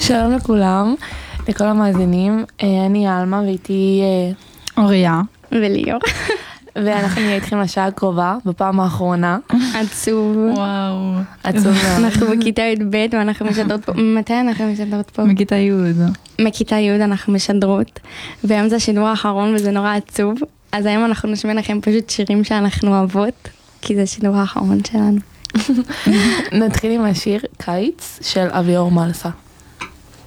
שלום לכולם, לכל המאזינים, אני אלמה ואיתי אוריה וליאור. ואנחנו נהיה איתכם לשעה הקרובה, בפעם האחרונה. עצוב. וואו. עצוב מאוד. אנחנו בכיתה י"ב ואנחנו משדרות פה. מתי אנחנו משדרות פה? מכיתה י'. מכיתה י' אנחנו משדרות, והיום זה השידור האחרון וזה נורא עצוב. אז היום אנחנו נשמיע לכם פשוט שירים שאנחנו אוהבות, כי זה השידור האחרון שלנו. נתחיל עם השיר קיץ של אביאור מלסה.